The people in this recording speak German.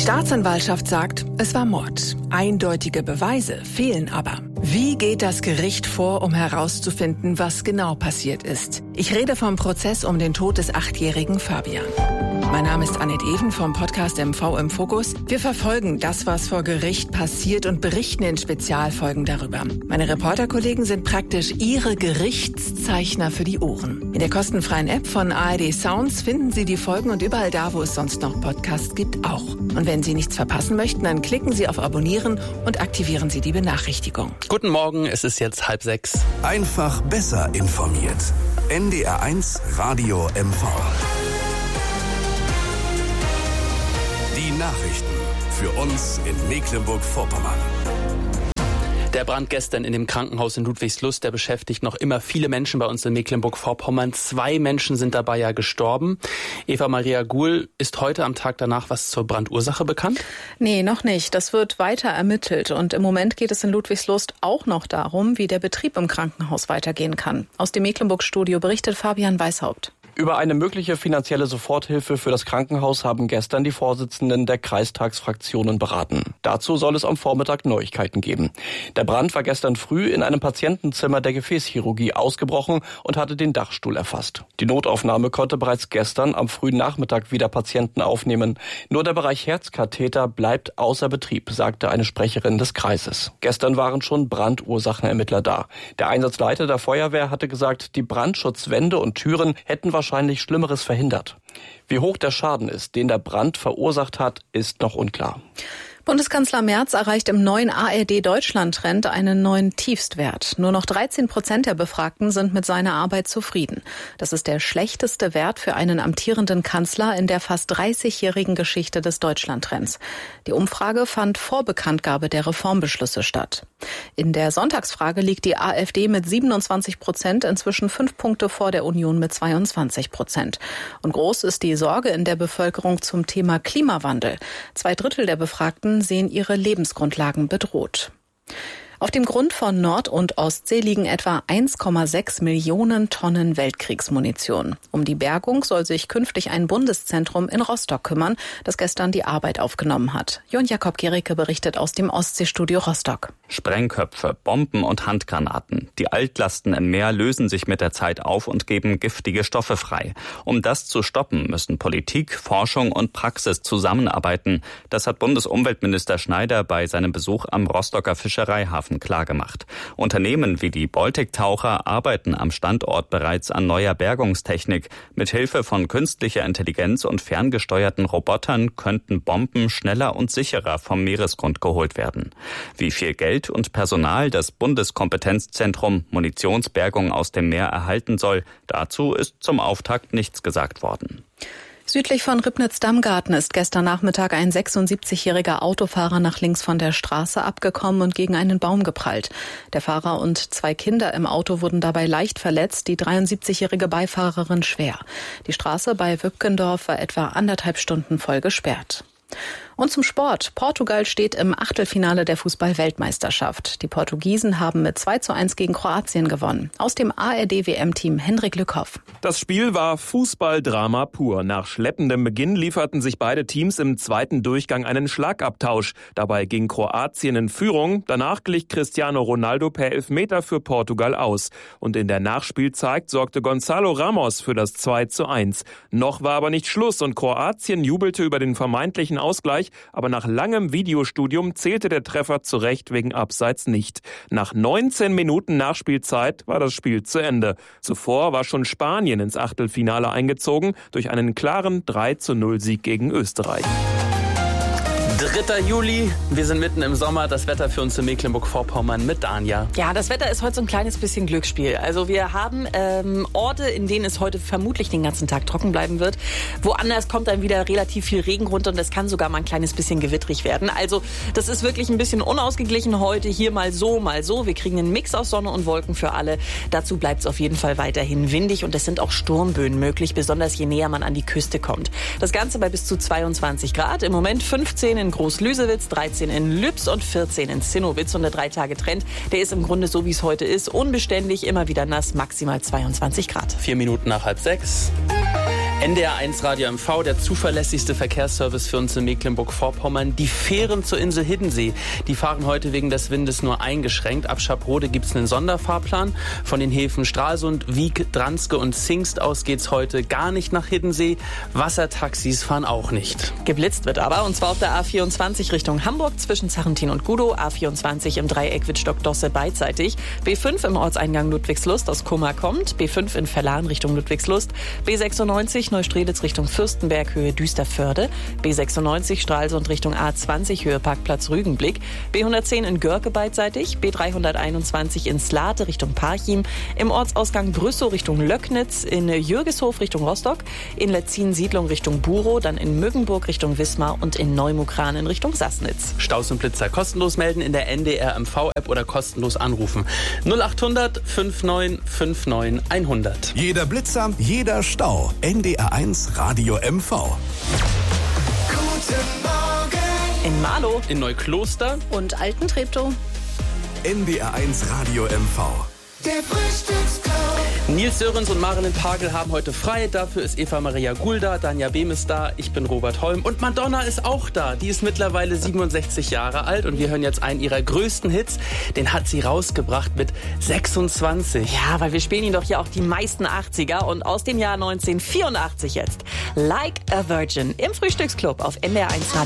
Staatsanwaltschaft sagt, es war Mord. Eindeutige Beweise fehlen aber. Wie geht das Gericht vor, um herauszufinden, was genau passiert ist? Ich rede vom Prozess um den Tod des 8-jährigen Fabian. Mein Name ist Annette Even vom Podcast MV im Fokus. Wir verfolgen das, was vor Gericht passiert und berichten in Spezialfolgen darüber. Meine Reporterkollegen sind praktisch Ihre Gerichtszeichner für die Ohren. In der kostenfreien App von ARD Sounds finden Sie die Folgen und überall da, wo es sonst noch Podcasts gibt, auch. Und wenn Sie nichts verpassen möchten, dann klicken Sie auf Abonnieren und aktivieren Sie die Benachrichtigung. Guten Morgen, es ist jetzt 5:30. Einfach besser informiert. NDR1 Radio MV. Die Nachrichten für uns in Mecklenburg-Vorpommern. Der Brand gestern in dem Krankenhaus in Ludwigslust, der beschäftigt noch immer viele Menschen bei uns in Mecklenburg-Vorpommern. 2 Menschen sind dabei ja gestorben. Eva Maria Guhl, ist heute am Tag danach was zur Brandursache bekannt? Nee, noch nicht. Das wird weiter ermittelt. Und im Moment geht es in Ludwigslust auch noch darum, wie der Betrieb im Krankenhaus weitergehen kann. Aus dem Mecklenburg-Studio berichtet Fabian Weishaupt. Über eine mögliche finanzielle Soforthilfe für das Krankenhaus haben gestern die Vorsitzenden der Kreistagsfraktionen beraten. Dazu soll es am Vormittag Neuigkeiten geben. Der Brand war gestern früh in einem Patientenzimmer der Gefäßchirurgie ausgebrochen und hatte den Dachstuhl erfasst. Die Notaufnahme konnte bereits gestern am frühen Nachmittag wieder Patienten aufnehmen. Nur der Bereich Herzkatheter bleibt außer Betrieb, sagte eine Sprecherin des Kreises. Gestern waren schon Brandursachenermittler da. Der Einsatzleiter der Feuerwehr hatte gesagt, die Brandschutzwände und Türen hätten wahrscheinlich Schlimmeres verhindert. Wie hoch der Schaden ist, den der Brand verursacht hat, ist noch unklar. Bundeskanzler Merz erreicht im neuen ARD-Deutschland-Trend einen neuen Tiefstwert. Nur noch 13% der Befragten sind mit seiner Arbeit zufrieden. Das ist der schlechteste Wert für einen amtierenden Kanzler in der fast 30-jährigen Geschichte des Deutschland-Trends. Die Umfrage fand vor Bekanntgabe der Reformbeschlüsse statt. In der Sonntagsfrage liegt die AfD mit 27% inzwischen 5 Punkte vor der Union mit 22%. Und groß ist die Sorge in der Bevölkerung zum Thema Klimawandel. 2/3 der Befragten sehen ihre Lebensgrundlagen bedroht. Auf dem Grund von Nord- und Ostsee liegen etwa 1,6 Millionen Tonnen Weltkriegsmunition. Um die Bergung soll sich künftig ein Bundeszentrum in Rostock kümmern, das gestern die Arbeit aufgenommen hat. Jon Jakob Gericke berichtet aus dem Ostseestudio Rostock. Sprengköpfe, Bomben und Handgranaten. Die Altlasten im Meer lösen sich mit der Zeit auf und geben giftige Stoffe frei. Um das zu stoppen, müssen Politik, Forschung und Praxis zusammenarbeiten. Das hat Bundesumweltminister Schneider bei seinem Besuch am Rostocker Fischereihafen klargemacht. Unternehmen wie die Baltic-Taucher arbeiten am Standort bereits an neuer Bergungstechnik. Mit Hilfe von künstlicher Intelligenz und ferngesteuerten Robotern könnten Bomben schneller und sicherer vom Meeresgrund geholt werden. Wie viel Geld und Personal das Bundeskompetenzzentrum Munitionsbergung aus dem Meer erhalten soll, dazu ist zum Auftakt nichts gesagt worden. Südlich von Ribnitz-Dammgarten ist gestern Nachmittag ein 76-jähriger Autofahrer nach links von der Straße abgekommen und gegen einen Baum geprallt. Der Fahrer und 2 Kinder im Auto wurden dabei leicht verletzt, die 73-jährige Beifahrerin schwer. Die Straße bei Wübkendorf war etwa 1,5 Stunden voll gesperrt. Und zum Sport. Portugal steht im Achtelfinale der Fußball-Weltmeisterschaft. Die Portugiesen haben mit 2:1 gegen Kroatien gewonnen. Aus dem ARD-WM-Team Hendrik Lückhoff. Das Spiel war Fußballdrama pur. Nach schleppendem Beginn lieferten sich beide Teams im zweiten Durchgang einen Schlagabtausch. Dabei ging Kroatien in Führung. Danach glich Cristiano Ronaldo per Elfmeter für Portugal aus. Und in der Nachspielzeit sorgte Gonzalo Ramos für das 2:1. Noch war aber nicht Schluss und Kroatien jubelte über den vermeintlichen Ausgleich, aber nach langem Videostudium zählte der Treffer zu Recht wegen Abseits nicht. Nach 19 Minuten Nachspielzeit war das Spiel zu Ende. Zuvor war schon Spanien ins Achtelfinale eingezogen durch einen klaren 3:0 Sieg gegen Österreich. 3. Juli, wir sind mitten im Sommer. Das Wetter für uns in Mecklenburg-Vorpommern mit Danja. Ja, das Wetter ist heute so ein kleines bisschen Glücksspiel. Also wir haben Orte, in denen es heute vermutlich den ganzen Tag trocken bleiben wird. Woanders kommt dann wieder relativ viel Regen runter und es kann sogar mal ein kleines bisschen gewittrig werden. Also das ist wirklich ein bisschen unausgeglichen heute. Hier mal so, mal so. Wir kriegen einen Mix aus Sonne und Wolken für alle. Dazu bleibt es auf jeden Fall weiterhin windig und es sind auch Sturmböen möglich, besonders je näher man an die Küste kommt. Das Ganze bei bis zu 22 Grad. Im Moment 15 in Groß-Lüsewitz, 13 in Lübs und 14 in Zinnowitz. Und der 3-Tage-Trend, der ist im Grunde so, wie es heute ist. Unbeständig, immer wieder nass, maximal 22 Grad. 4 Minuten nach 5:30. NDR1 Radio MV, der zuverlässigste Verkehrsservice für uns in Mecklenburg-Vorpommern. Die Fähren zur Insel Hiddensee, die fahren heute wegen des Windes nur eingeschränkt. Ab Schaprode gibt es einen Sonderfahrplan. Von den Häfen Stralsund, Wiek, Dranske und Zingst aus geht's heute gar nicht nach Hiddensee. Wassertaxis fahren auch nicht. Geblitzt wird aber, und zwar auf der A24 Richtung Hamburg zwischen Zachentin und Gudow, A24 im Dreieck Wittstock-Dosse beidseitig, B5 im Ortseingang Ludwigslust aus Kummer kommt, B5 in Verlan Richtung Ludwigslust, B96 Neustrelitz Richtung Fürstenberg Höhe Düsterförde, B96 Stralsund Richtung A20 Höhe Parkplatz Rügenblick, B110 in Görke beidseitig, B321 in Slate Richtung Parchim, im Ortsausgang Brüssow Richtung Löcknitz, in Jürgeshof Richtung Rostock, in Letzin Siedlung Richtung Burow, dann in Müggenburg Richtung Wismar und in Neumukran in Richtung Sassnitz. Staus und Blitzer kostenlos melden in der NDR MV-App oder kostenlos anrufen. 0800 5959 100. Jeder Blitzer, jeder Stau. NDR1 Radio MV. Guten Morgen. In Marlow, In Neukloster Und Altentreptow. NDR1 Radio MV. Der Frühstücksclub. Nils Sörens und Marilyn Pagel haben heute frei. Dafür ist Eva Maria Guhl da, Danja Behm ist da, ich bin Robert Holm und Madonna ist auch da. Die ist mittlerweile 67 Jahre alt und wir hören jetzt einen ihrer größten Hits. Den hat sie rausgebracht mit 26. ja, weil wir spielen ihn doch hier auch die meisten 80er und aus dem Jahr 1984 jetzt. Like a Virgin im Frühstücksclub auf NDR1 Radio.